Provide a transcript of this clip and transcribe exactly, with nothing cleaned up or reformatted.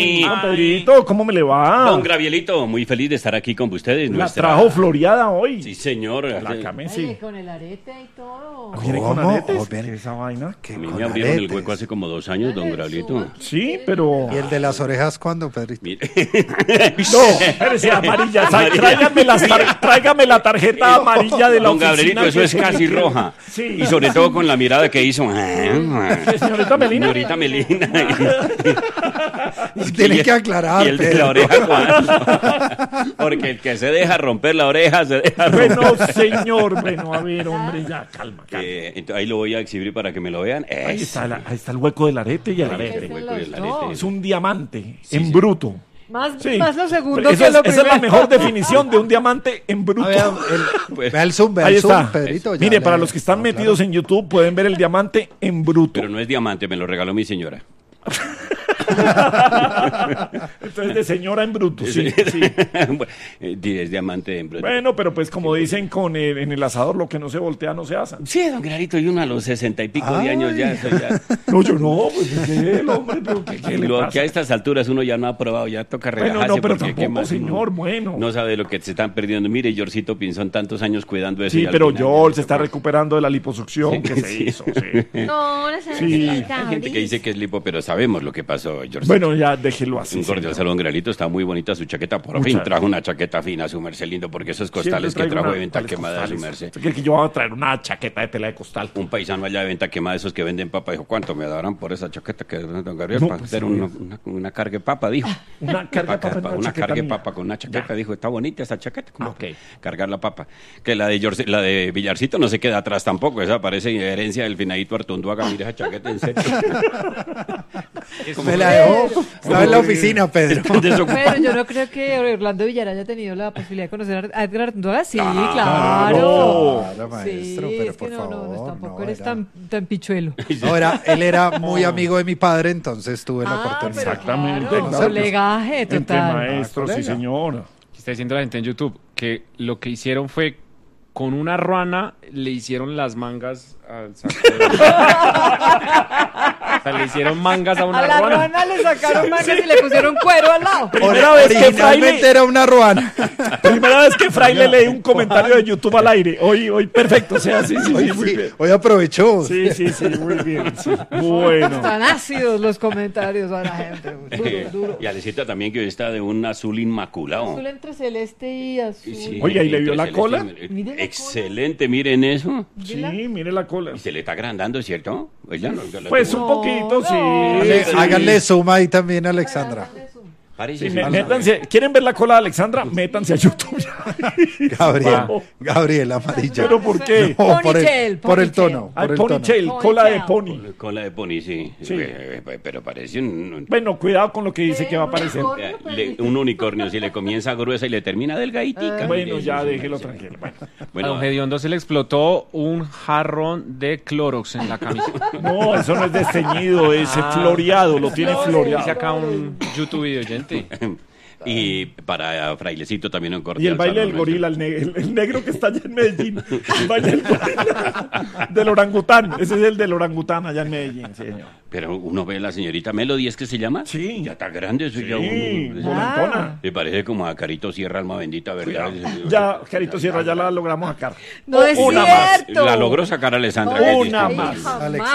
Ay. Don Pedrito, ¿cómo me le va? Don Gravielito, muy feliz de estar aquí con ustedes. La nuestra... trajo floreada hoy. Sí, señor. La camé, sí. Ay, con el arete y todo. ¿Viene con ¿Cómo? aretes? Oh, ven. ¿Qué es esa vaina? ¿Qué, A mí con me abrieron el aretes? hueco hace como dos años, don Gravielito. Sí, pero... ¿Y el de las orejas cuándo, Pedrito? Mire. No, espérese, amarilla. Sa- Tráigame, las tar- tráigame la tarjeta amarilla de la Don oficina. Gabrielito, eso que es se casi me queda. roja. Sí. Y sobre todo con la mirada que hizo. Señorita Melina. Señorita Melina. Y tienen que aclarar, Y el de Pedro. la oreja, ¿cuándo? Porque el que se deja romper la oreja, se deja romper. Bueno, señor, bueno, a ver, hombre, ya, calma, calma. Eh, entonces, ahí lo voy a exhibir para que me lo vean. Ahí Es- está, la- ahí está el hueco del arete y el Ahí arete. está el hueco del Los arete. dos. Es un diamante Sí, en sí. bruto. Más, Sí. más lo segundo Eso que es- lo esa primero. es la mejor definición de un diamante en bruto. A ver, el, Pues- vea el zoom, vea Ahí el zoom, está. Pedrito. ya Mire, le- para los que están no, metidos en YouTube pueden ver el diamante en bruto. Pero no es diamante, me lo regaló mi señora. Entonces, de señora en bruto, sí, sí. Bueno, eh, es diamante en bruto. Bueno, pero pues como dicen con el- en el asador, lo que no se voltea no se asa. Sí, don Clarito, y uno a los sesenta y pico de años ya, eso ya. No, yo no, pues ¿qué, el hombre? ¿Pero qué, qué le Lo pasa? que a estas alturas uno ya no ha probado, ya toca Bueno, relajarse. no, pero porque qué tampoco, más uno señor, bueno. No sabe lo que se están perdiendo. Mire, Jorcito Pinzón, tantos años cuidando eso. Sí, y al pero final Joel ya se está fue. recuperando de la liposucción que se Sí. hizo. Sí. No, no se Sí. necesita, Hay gente que dice que es lipo, pero sabemos lo que pasó, Jorcito. Bueno, ya déjelo así. Un cordial señor. saludo, don Gralito. Está muy bonita su chaqueta. Por Muchas fin gracias. trajo una chaqueta fina, su merced lindo, porque esos costales que Siempre traigo trajo una- de venta tales quemada, su costales. merced. ¿Usted cree que yo voy a traer una chaqueta de tela de costal? Un paisano allá de venta quemada, esos que venden papa, dijo, ¿cuánto me darán por esa chaqueta que don Gabriel? No, para pues, hacer sí. una, una, una carga de papa, dijo. Una carga de Pa- papa en pa- una una chaqueta carga de mía. papa con una chaqueta, Ya. dijo, está bonita esa chaqueta, como Ah, ok. cargar la papa. Que la de Yorce- la de Villarcito no se queda atrás tampoco, esa parece herencia del finadito Artunduaga, mira esa chaqueta en serio. Me la dejó. Estaba en la oficina, Pedro. Desocupada. Pero yo no creo que Orlando Villar haya tenido la posibilidad de conocer a Edgar Artunduaga. Sí, Claro. claro. Claro, maestro, sí, pero es que por no, no, favor, no, tampoco no, eres era- tan, tan pichuelo. No, era, él era muy amigo de mi padre, entonces tuve la Ah, oportunidad. pero Exactamente, claro, claro. colegaje Entre total. maestros, sí, colega. señor. Está diciendo la gente en YouTube que lo que hicieron fue con una ruana le hicieron las mangas al saco. de- o sea, le hicieron mangas a una A la ruana. ruana le sacaron mangas y le pusieron cuero al lado. Primera vez que Originalmente Fraile, era una ruana. primera vez que Fraile lee un comentario de YouTube al aire. Hoy, hoy perfecto, o sea, sí, sí, Hoy, sí, muy sí, bien. hoy aprovechó. Sí, sí, sí, muy bien. sí. Bueno. Están ácidos los comentarios a la gente. Duro, duro. Y Alecita también, que hoy está de un azul inmaculado. Azul entre celeste y azul. Sí, Oye, ¿y le vio entre la celeste cola? y- Mire la Excelente, miren eso. Sí, mire la cola. Y se le está agrandando, ¿cierto? Oiga, no, la- Pues un No, poquito, sí. no. Háganle, sí. háganle zoom ahí también, Alexandra. Parece Sí, que- me- métanse, ¿quieren ver la cola de Alexandra? Métanse a YouTube. Gabriel, Gabriel, amarilla. ¿Pero por qué? No, por, Ponytail, el, por el ponytail. tono. Al Por el tono. ponytail, cola de pony. Cola de pony, sí. Sí. Eh, eh, Pero parece un, un- Bueno, cuidado con lo que dice que va a aparecer. eh, le- un unicornio. Si le comienza gruesa y le termina delgaditica. Bueno, mire, ya eso, déjelo sí. tranquilo. Bueno. A Bueno, don Gediondo se le explotó un jarrón de Clorox en la camisa. No, eso no es desteñido, es floreado, lo tiene Dice floreado. acá un YouTube video oyente. y para Frailecito también un cordial Y el baile del saludo. gorila, el, ne- el- el negro que está allá en Medellín. El baile del gorila. Del orangután. Ese es el del orangután allá en Medellín, sí, señor. Pero uno ve a la señorita Melody, ¿es que se llama? Sí. Ya está grande, eso ya Sí, un- volantona. Me parece como a Carito Sierra, alma bendita, ¿verdad? Ya, Carito Sierra, ya la logramos sacar. No es Una más. cierto. La logró sacar Alessandra. Una ¿qué dice? más. Jamás.